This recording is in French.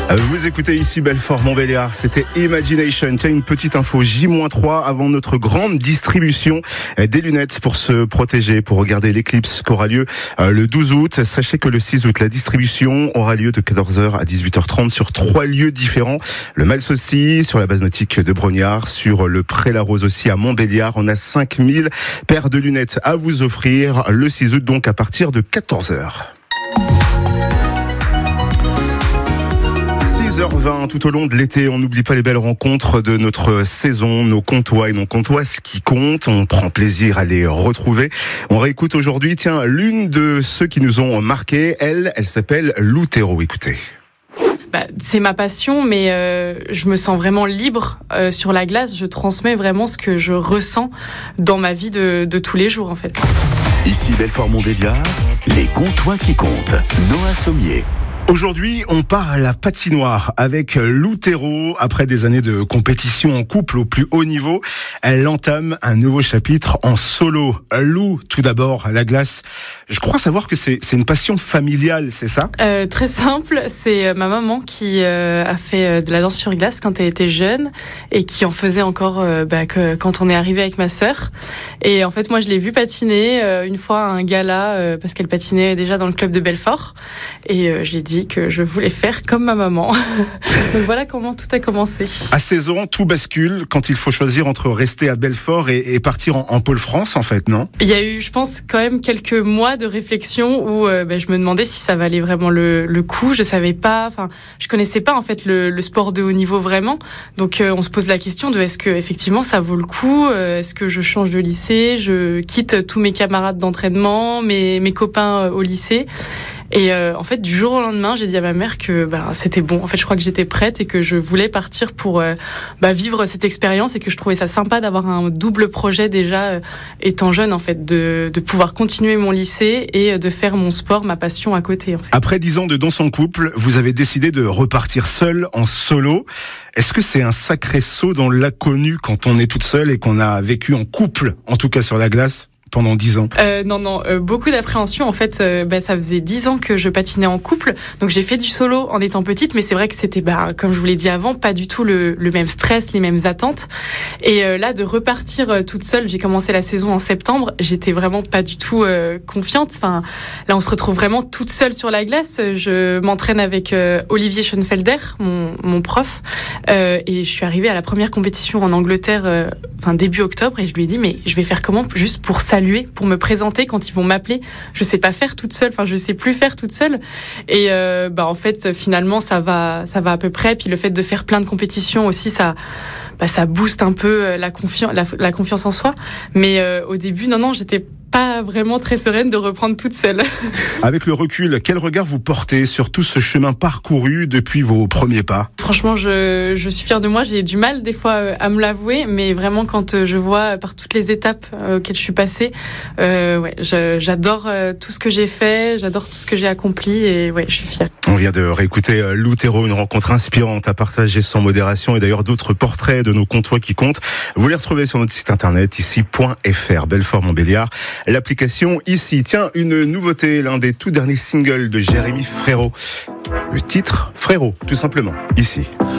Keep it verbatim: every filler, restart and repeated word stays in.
Vous écoutez ici Belfort Montbéliard, c'était Imagination. Tiens, une petite info J trois avant notre grande distribution des lunettes pour se protéger, pour regarder l'éclipse qui aura lieu le douze août. Sachez que le six août, la distribution aura lieu de quatorze heures à dix-huit heures trente sur trois lieux différents. Le Malsaucy, sur la base nautique de Brognard, sur le Pré-la-Rose aussi à Montbéliard. On a cinq mille paires de lunettes à vous offrir le six août, donc à partir de quatorze heures. six heures vingt tout au long de l'été, on n'oublie pas les belles rencontres de notre saison, nos comtois et nos comtoises qui comptent. On prend plaisir à les retrouver. On réécoute aujourd'hui, tiens, l'une de ceux qui nous ont marqués. Elle, elle s'appelle Lou Thérault. Écoutez. Bah, c'est ma passion, mais euh, je me sens vraiment libre euh, sur la glace. Je transmets vraiment ce que je ressens dans ma vie de, de tous les jours, en fait. Ici Belfort Montbéliard, les comtois qui comptent. Noah Sommier. Aujourd'hui, on part à la patinoire avec Lou Thérault. Après des années de compétition en couple au plus haut niveau, elle entame un nouveau chapitre en solo. Lou, tout d'abord, la glace. Je crois savoir que c'est, c'est une passion familiale, c'est ça ? euh, Très simple, c'est ma maman qui euh, a fait de la danse sur glace quand elle était jeune et qui en faisait encore euh, bah, que, quand on est arrivé avec ma sœur. Et en fait, moi, je l'ai vue patiner euh, une fois à un gala euh, parce qu'elle patinait déjà dans le club de Belfort. Et euh, j'ai dit que je voulais faire comme ma maman. Donc voilà comment tout a commencé. À seize ans, tout bascule quand il faut choisir entre rester à Belfort et, et partir en, en Pôle France, en fait, non ? Il y a eu, je pense, quand même quelques mois de réflexion où euh, ben, je me demandais si ça valait vraiment le, le coup. Je savais pas, enfin, je connaissais pas en fait le, le sport de haut niveau vraiment. Donc euh, on se pose la question de est-ce que effectivement ça vaut le coup ? euh, Est-ce que je change de lycée ? Je quitte tous mes camarades d'entraînement, mes, mes copains euh, au lycée ? Et euh, en fait, du jour au lendemain, j'ai dit à ma mère que bah, c'était bon. En fait, je crois que j'étais prête et que je voulais partir pour euh, bah, vivre cette expérience et que je trouvais ça sympa d'avoir un double projet déjà euh, étant jeune, en fait, de, de pouvoir continuer mon lycée et de faire mon sport, ma passion à côté. En fait. Après dix ans de danse en couple, vous avez décidé de repartir seule en solo. Est-ce que c'est un sacré saut dans l'inconnu quand on est toute seule et qu'on a vécu en couple, en tout cas sur la glace ? Pendant dix ans. Euh, non, non, euh, beaucoup d'appréhension. En fait, euh, bah, ça faisait dix ans que je patinais en couple. Donc, j'ai fait du solo en étant petite, mais c'est vrai que c'était, bah, comme je vous l'ai dit avant, pas du tout le, le même stress, les mêmes attentes. Et euh, là, de repartir euh, toute seule, j'ai commencé la saison en septembre. J'étais vraiment pas du tout euh, confiante. Enfin, là, on se retrouve vraiment toute seule sur la glace. Je m'entraîne avec euh, Olivier Schoenfelder, mon, mon prof. Euh, et je suis arrivée à la première compétition en Angleterre, euh, enfin, début octobre. Et je lui ai dit, mais je vais faire comment juste pour ça pour me présenter quand ils vont m'appeler. Je sais pas faire toute seule, enfin je sais plus faire toute seule. Et euh, bah en fait finalement ça va, ça va à peu près. Puis le fait de faire plein de compétitions aussi, ça, bah ça booste un peu la confiance, la, la confiance en soi. Mais euh, au début, non non, j'étais pas vraiment très sereine de reprendre toute seule. Avec le recul, quel regard vous portez sur tout ce chemin parcouru depuis vos premiers pas ? Franchement, je, je suis fière de moi. J'ai du mal des fois à me l'avouer, mais vraiment quand je vois par toutes les étapes auxquelles je suis passée, euh, ouais, je, j'adore tout ce que j'ai fait, j'adore tout ce que j'ai accompli et ouais, je suis fière. On vient de réécouter Lou Thérault, une rencontre inspirante à partager sans modération et d'ailleurs d'autres portraits de nos comtois qui comptent. Vous les retrouvez sur notre site internet ici point f r, Belfort Montbéliard. L'application ici. Tiens, une nouveauté, l'un des tout derniers singles de Jérémy Frérot. Le titre, Frérot, tout simplement, ici.